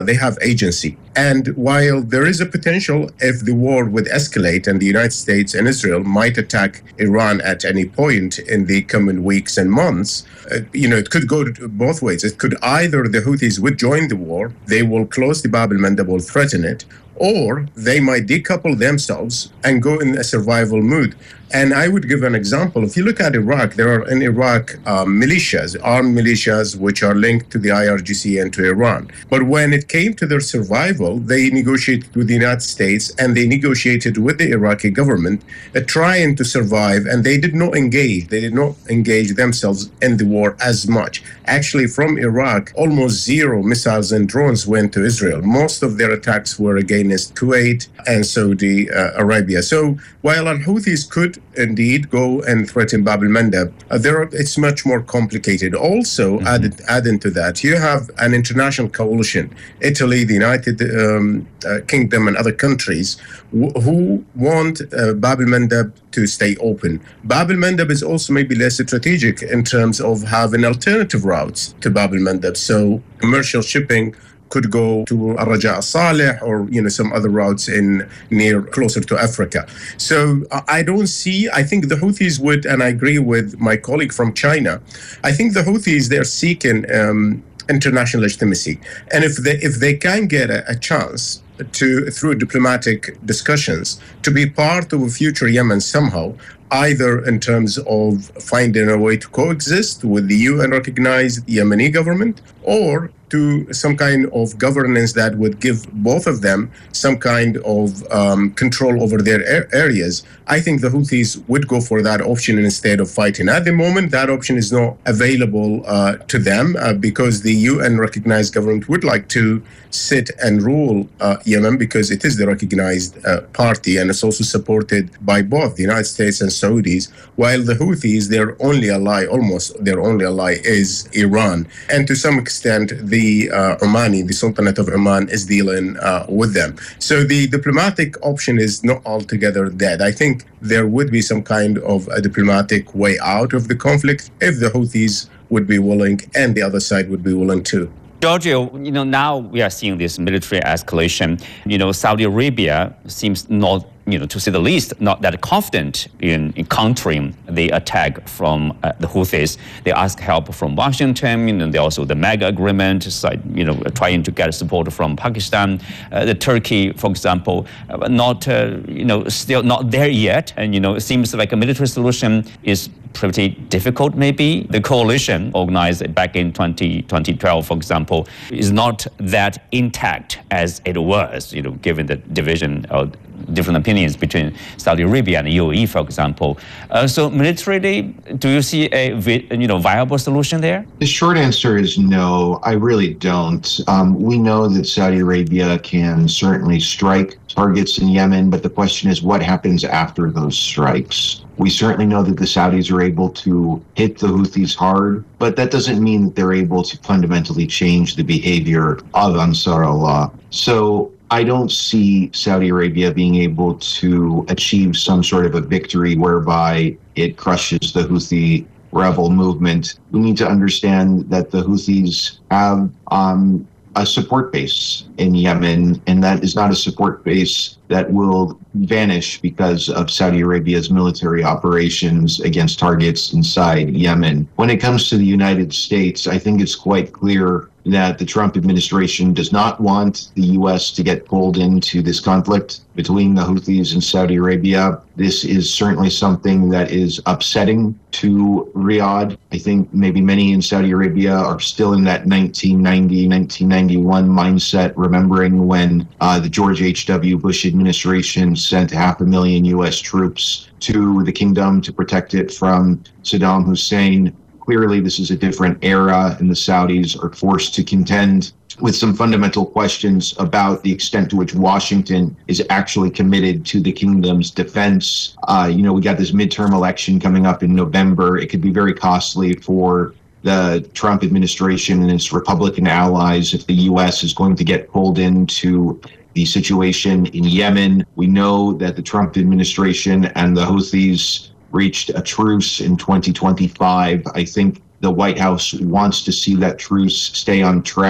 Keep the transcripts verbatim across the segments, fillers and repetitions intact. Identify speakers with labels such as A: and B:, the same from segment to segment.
A: They have agency. And while there is a potential, if the war would escalate and the United States and Israel might attack Iran at any point in the coming weeks and months, uh, you know, it could go both ways. It could either the Houthis would join the war, they will close the Bab el-Mandeb, will threaten it, or they might decouple themselves and go in a survival mood. And I would give an example. If you look at Iraq, there are in Iraq um, militias, armed militias, which are linked to the I R G C and to Iran. But when it came to their survival, they negotiated with the United States and they negotiated with the Iraqi government, uh, trying to survive, and they did not engage. They did not engage themselves in the war as much. Actually, from Iraq, almost zero missiles and drones went to Israel. Most of their attacks were against Kuwait and Saudi uh, Arabia. So while al-Houthis could indeed go and threaten Bab el-Mandeb, uh, there are, it's much more complicated. Also, mm-hmm. added, adding to that, you have an international coalition, Italy, the United um, uh, Kingdom, and other countries w- who want uh, Bab el-Mandeb to stay open. Bab el-Mandeb is also maybe less strategic in terms of having alternative routes to Bab el-Mandeb. So commercial shipping could go to Al-Raja al-Saleh or, you know, some other routes in near closer to Africa. So I don't see, I think the Houthis would, and I agree with my colleague from China, I think the Houthis, they're seeking um, international legitimacy. And if they, if they can get a, a chance to, through diplomatic discussions, to be part of a future Yemen somehow, either in terms of finding a way to coexist with the U N-recognized Yemeni government, or to some kind of governance that would give both of them some kind of um, control over their a- areas. I think the Houthis would go for that option instead of fighting. At the moment, that option is not available uh, to them uh, because the U N-recognized government would like to sit and rule uh, Yemen because it is the recognized uh, party, and it's also supported by both the United States and Saudis, while the Houthis, their only ally, almost their only ally, is Iran. And to some extent, the uh, Omani, the Sultanate of Oman, is dealing uh, with them. So the diplomatic option is not altogether dead. I think there would be some kind of a diplomatic way out of the conflict if the Houthis would be willing and the other side would be willing too.
B: Giorgio, you know, now we are seeing this military escalation. You know, Saudi Arabia seems not, you know, to say the least, not that confident in, in countering the attack from uh, the Houthis. They ask help from Washington, and you know, they also the MAGA agreement, you know, trying to get support from Pakistan. Uh, the Turkey, for example, uh, not, uh, you know, still not there yet. And, you know, it seems like a military solution is pretty difficult, maybe. The coalition organized back in twenty twelve, for example, is not that intact as it was, you know, given the division of different opinions between Saudi Arabia and U A E, for example. Uh, so militarily, do you see a you know viable solution there?
C: The short answer is no, I really don't. Um, we know that Saudi Arabia can certainly strike targets in Yemen, but the question is what happens after those strikes? We certainly know that the Saudis are able to hit the Houthis hard, but that doesn't mean that they're able to fundamentally change the behavior of Ansar Allah. So I don't see Saudi Arabia being able to achieve some sort of a victory whereby it crushes the Houthi rebel movement. We need to understand that the Houthis have um, a support base in Yemen, and that is not a support base that will vanish because of Saudi Arabia's military operations against targets inside Yemen. When it comes to the United States, I think it's quite clear that the Trump administration does not want the U S to get pulled into this conflict between the Houthis and Saudi Arabia. This is certainly something that is upsetting to Riyadh. I think maybe many in Saudi Arabia are still in that nineteen ninety, nineteen ninety-one mindset, remembering when uh, the George H W. Bush administration sent half a million U S troops to the kingdom to protect it from Saddam Hussein. Clearly, this is a different era, and the Saudis are forced to contend with some fundamental questions about the extent to which Washington is actually committed to the kingdom's defense. Uh, you know, we got this midterm election coming up in November. It could be very costly for the Trump administration and its Republican allies if the U S is going to get pulled into the situation in Yemen. We know that the Trump administration and the Houthis reached a truce in twenty twenty-five. I think the White House wants to see that truce stay on track.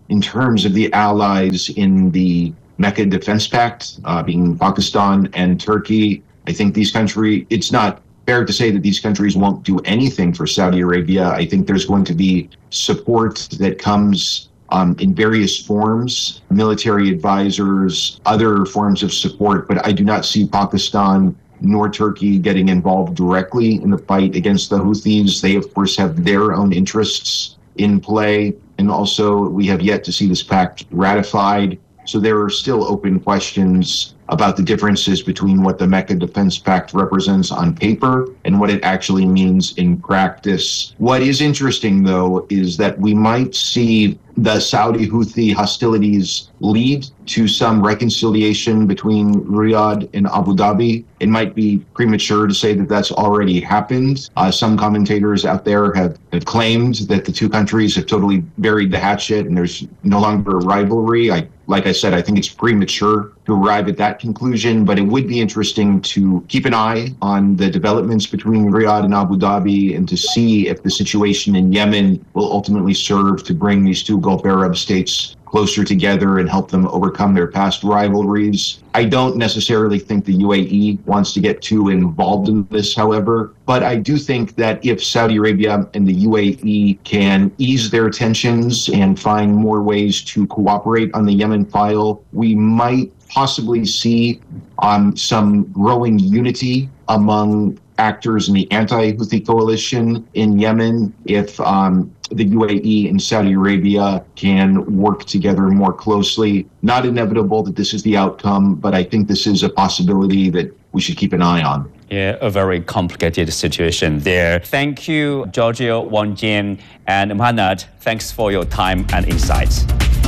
C: in terms of the allies in the Mecca Defense Pact, uh, being Pakistan and Turkey. I think these countries, it's not fair to say that these countries won't do anything for Saudi Arabia. I think there's going to be support that comes um, in various forms, military advisors, other forms of support, but I do not see Pakistan nor Turkey getting involved directly in the fight against the Houthis. They, of course, have their own interests in play. And also, we have yet to see this pact ratified. So there are still open questions about the differences between what the Mecca Defense Pact represents on paper and what it actually means in practice. What is interesting, though, is that we might see the Saudi-Houthi hostilities lead to some reconciliation between Riyadh and Abu Dhabi. It might be premature to say that that's already happened. Uh, some commentators out there have, have claimed that the two countries have totally buried the hatchet and there's no longer a rivalry. I, like I said, I think it's premature to arrive at that conclusion, but it would be interesting to keep an eye on the developments between Riyadh and Abu Dhabi and to see if the situation in Yemen will ultimately serve to bring these two Gulf Arab states closer together and help them overcome their past rivalries. I don't necessarily think the U A E wants to get too involved in this, however, but I do think that if Saudi Arabia and the U A E can ease their tensions and find more ways to cooperate on the Yemen file, we might possibly see um, some growing unity among actors in the anti-Houthi coalition in Yemen if um, the U A E and Saudi Arabia can work together more closely. Not inevitable that this is the outcome, but I think this is a possibility that we should keep an eye on.
B: Yeah, a very complicated situation there. Thank you, Giorgio, Wang Jin, and Muhannad. Thanks for your time and insights.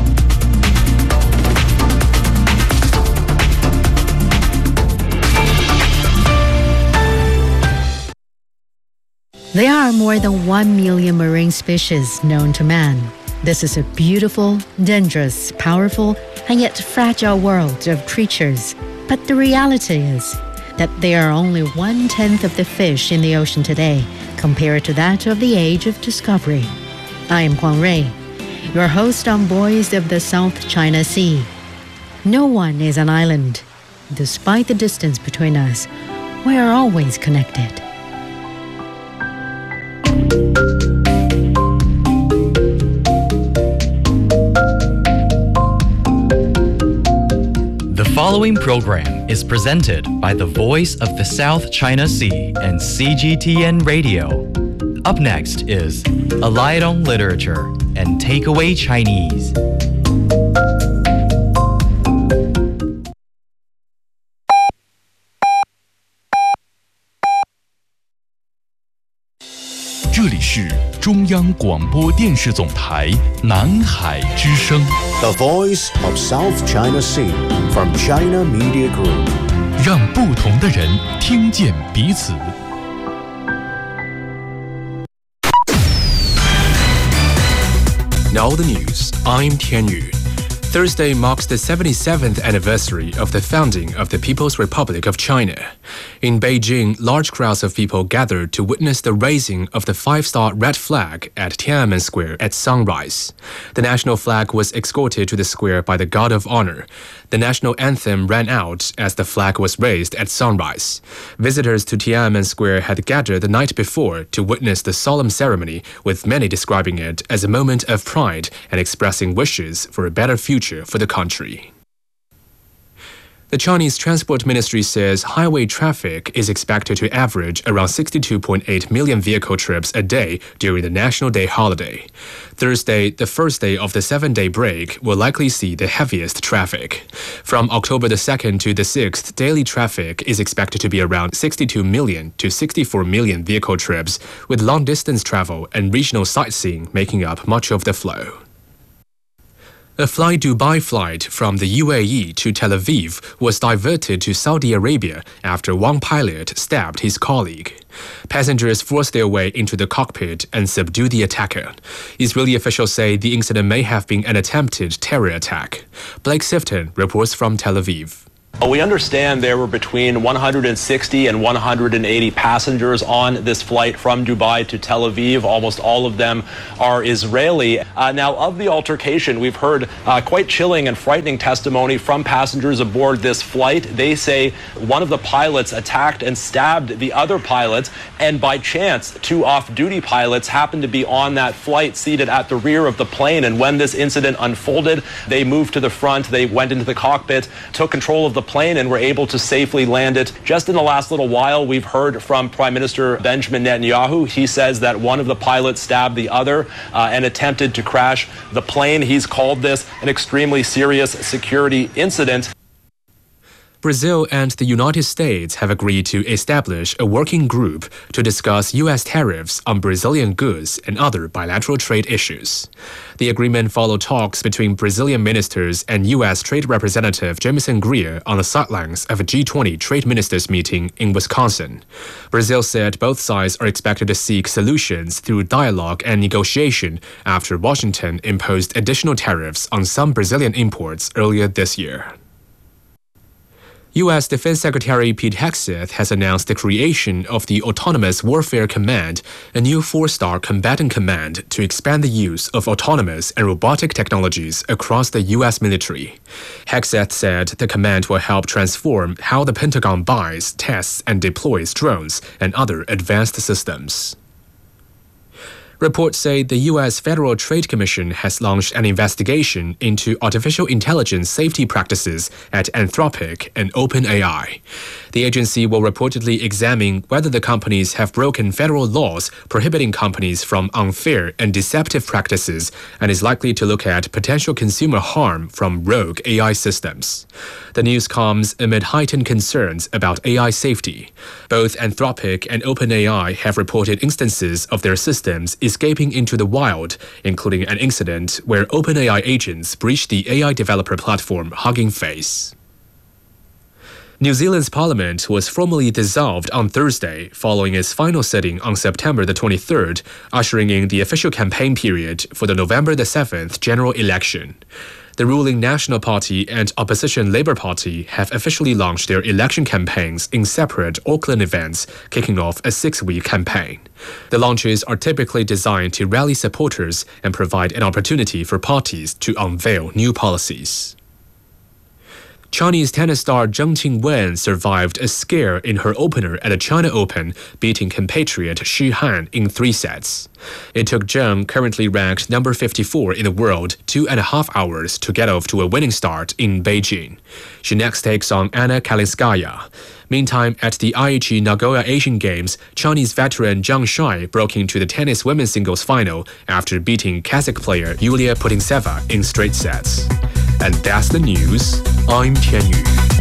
D: There are more than one million marine species known to man. This is a beautiful, dangerous, powerful, and yet fragile world of creatures. But the reality is that there are only one-tenth of the fish in the ocean today compared to that of the age of discovery. I am Huang Rui, your host on Voice of the South China Sea. No one is an island. Despite the distance between us, we are always connected.
E: The following program is presented by the Voice of the South China Sea and C G T N Radio. Up next is A Light on Literature and Takeaway Chinese.
F: "这里是中央广播电视总台南海之声
G: The Voice of South China Sea from China Media Group."
F: 让不同的人听见彼此。Now the news. I'm Tian Yu. Thursday marks the seventy-seventh anniversary of the founding of the People's Republic of China. In Beijing, large crowds of people gathered to witness the raising of the five-star red flag at Tiananmen Square at sunrise. The national flag was escorted to the square by the Guard of Honor. The national anthem ran out as the flag was raised at sunrise. Visitors to Tiananmen Square had gathered the night before to witness the solemn ceremony, with many describing it as a moment of pride and expressing wishes for a better future for the country. The Chinese Transport Ministry says highway traffic is expected to average around sixty-two point eight million vehicle trips a day during the National Day holiday. Thursday, the first day of the seven-day break, will likely see the heaviest traffic. From October the second to the sixth, daily traffic is expected to be around sixty-two million to sixty-four million vehicle trips, with long-distance travel and regional sightseeing making up much of the flow. A Fly Dubai flight from the U A E to Tel Aviv was diverted to Saudi Arabia after one pilot stabbed his colleague. Passengers forced their way into the cockpit and subdued the attacker. Israeli officials say the incident may have been an attempted terror attack. Blake Sifton reports from Tel Aviv.
H: We understand there were between one hundred sixty and one hundred eighty passengers on this flight from Dubai to Tel Aviv. Almost all of them are Israeli. Uh, now, of the altercation, we've heard uh, quite chilling and frightening testimony from passengers aboard this flight. They say one of the pilots attacked and stabbed the other pilot, and by chance, two off-duty pilots happened to be on that flight seated at the rear of the plane. And when this incident unfolded, they moved to the front, they went into the cockpit, took control of the plane and were able to safely land it. Just in the last little while, we've heard from Prime Minister Benjamin Netanyahu. He says that one of the pilots stabbed the other uh, and attempted to crash the plane. He's called this an extremely serious security incident.
F: Brazil and the United States have agreed to establish a working group to discuss U S tariffs on Brazilian goods and other bilateral trade issues. The agreement followed talks between Brazilian ministers and U S Trade Representative Jamieson Greer on the sidelines of a G twenty trade ministers meeting in Wisconsin. Brazil said both sides are expected to seek solutions through dialogue and negotiation after Washington imposed additional tariffs on some Brazilian imports earlier this year. U S Defense Secretary Pete Hegseth has announced the creation of the Autonomous Warfare Command, a new four-star combatant command to expand the use of autonomous and robotic technologies across the U S military. Hegseth said the command will help transform how the Pentagon buys, tests, and deploys drones and other advanced systems. Reports say the U S Federal Trade Commission has launched an investigation into artificial intelligence safety practices at Anthropic and OpenAI. The agency will reportedly examine whether the companies have broken federal laws prohibiting companies from unfair and deceptive practices and is likely to look at potential consumer harm from rogue A I systems. The news comes amid heightened concerns about A I safety. Both Anthropic and OpenAI have reported instances of their systems escaping into the wild, including an incident where OpenAI agents breached the A I developer platform Hugging Face. New Zealand's parliament was formally dissolved on Thursday following its final sitting on September the twenty-third, ushering in the official campaign period for the November the seventh general election. The ruling National Party and opposition Labour Party have officially launched their election campaigns in separate Auckland events, kicking off a six-week campaign. The launches are typically designed to rally supporters and provide an opportunity for parties to unveil new policies. Chinese tennis star Zheng Qingwen survived a scare in her opener at the China Open, beating compatriot Xu Han in three sets. It took Zheng, currently ranked number fifty-four in the world, two and a half hours to get off to a winning start in Beijing. She next takes on Anna Kalinskaya. Meantime, at the Aichi Nagoya Asian Games, Chinese veteran Zhang Shuai broke into the tennis women's singles final after beating Kazakh player Yulia Putintseva in straight sets. And that's the news. I'm Tian Yu.